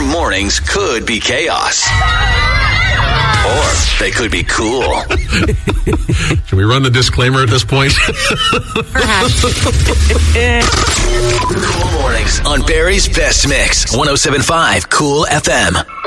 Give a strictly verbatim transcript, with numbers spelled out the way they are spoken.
mornings could be chaos. Or they could be cool. Should we run the disclaimer at this point? Perhaps. Cool mornings on Barry's Best Mix, one oh seven point five Cool F M.